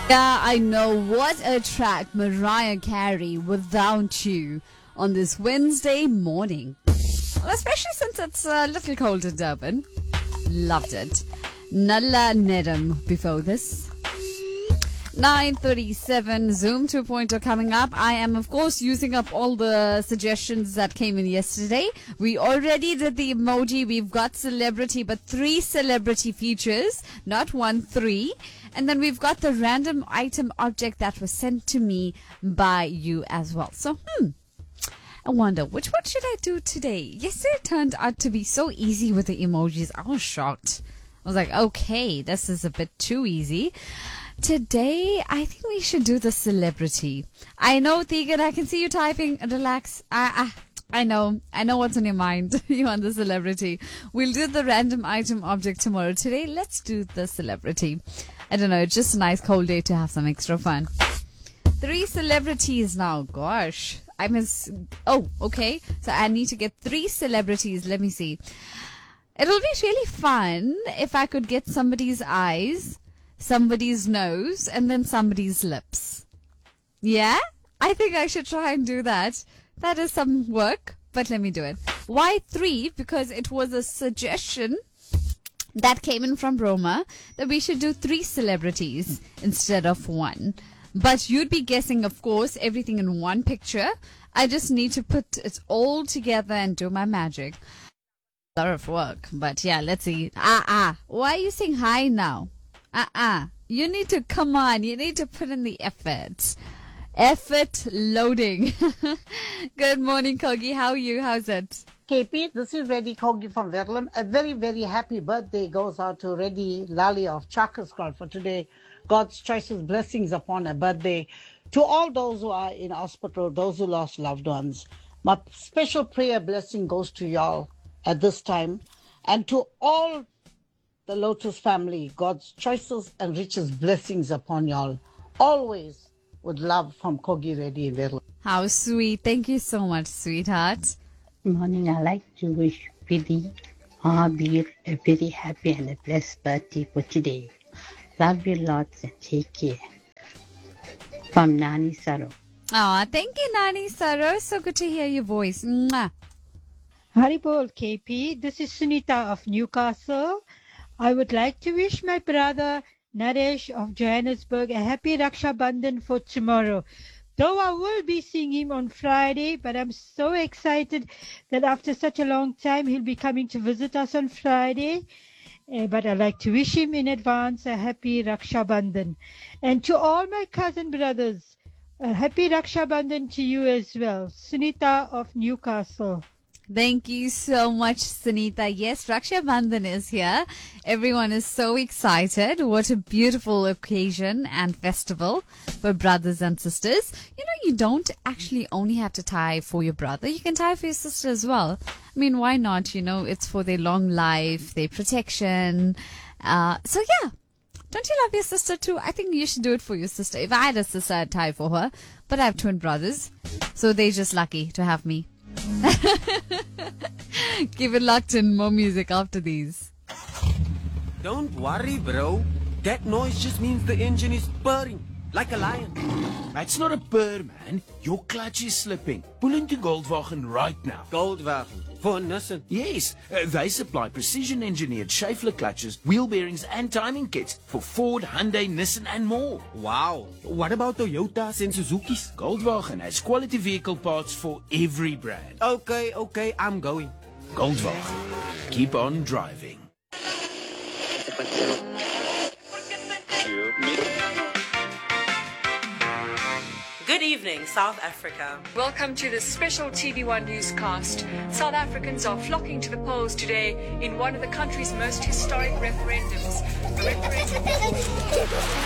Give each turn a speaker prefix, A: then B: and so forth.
A: Yeah, I know. What a track, Mariah Carey, Without You, on this Wednesday morning. Well, especially since it's a little cold in Durban. Loved it. Nalla Nedam before this. 9:37 Zoom 2.0 coming up. I am, of course, using up all the suggestions that came in yesterday. We already did the emoji. We've got celebrity, but 3 celebrity features, not 1, 3. And then we've got the random item object that was sent to me by you as well. So, I wonder, which one should I do today? Yesterday turned out to be so easy with the emojis. I was shocked. I was like, okay, this is a bit too easy. Today, I think we should do the celebrity. I know, Tegan, I can see you typing. Relax. I know what's on your mind. You want the celebrity. We'll do the random item object tomorrow. Today, let's do the celebrity. I don't know, it's just a nice cold day to have some extra fun. 3 celebrities now. Gosh. Okay. So I need to get 3 celebrities. Let me see. It'll be really fun if I could get somebody's eyes, somebody's nose, and then somebody's lips. Yeah? I think I should try and do that. That is some work, but let me do it. Why 3? Because it was a suggestion that came in from Roma that we should do 3 celebrities instead of 1. But you'd be guessing, of course, everything in one picture. I just need to put it all together and do my magic. A lot of work, but yeah, let's see. Why are you saying hi now? You need to, come on, you need to put in the effort. Effort loading. Good morning, Kogi. How are you? How's it?
B: KP, this is Reddy Kogi from Verulam. A very, very happy birthday goes out to Reddy Lali of Chakrascott for today. God's choices, blessings upon a birthday. To all those who are in hospital, those who lost loved ones, my special prayer blessing goes to y'all at this time. And to all the Lotus family, God's choices and richest blessings upon y'all. Always with love from Kogi Reddy in Verulam.
A: How sweet. Thank you so much, sweetheart.
C: Good morning. I like to wish Billy Abir a very happy and a blessed birthday for today. Love you lots and take care. From Nani Saro.
A: Oh, thank you, Nani Saro. So good to hear your voice. Mwah.
D: Haribol KP, this is Sunita of Newcastle. I would like to wish my brother Naresh of Johannesburg a happy Raksha Bandhan for tomorrow. Though I will be seeing him on Friday, but I'm so excited that after such a long time he'll be coming to visit us on Friday. But I'd like to wish him in advance a happy Raksha Bandhan. And to all my cousin brothers, a happy Raksha Bandhan to you as well. Sunita of Newcastle.
A: Thank you so much, Sunita. Yes, Raksha Bandhan is here. Everyone is so excited. What a beautiful occasion and festival for brothers and sisters. You know, you don't actually only have to tie for your brother. You can tie for your sister as well. I mean, why not? You know, it's for their long life, their protection. So yeah, don't you love your sister too? I think you should do it for your sister. If I had a sister, I'd tie for her. But I have twin brothers, so they're just lucky to have me. Keep it locked in. More music after these.
E: Don't worry, bro. That noise just means the engine is purring like a lion.
F: It's not a purr, man. Your clutch is slipping. Pull into Goldwagen right now.
E: Goldwagen for Nissan.
F: Yes, they supply precision-engineered Schaeffler clutches, wheel bearings and timing kits for Ford, Hyundai, Nissan and more.
E: Wow. What about Toyotas and Suzuki's?
F: Goldwagen has quality vehicle parts for every brand.
E: Okay, I'm going.
F: Goldwagen. Keep on driving.
G: Good evening, South Africa.
H: Welcome to this special TV1 newscast. South Africans are flocking to the polls today in one of the country's most historic referendums.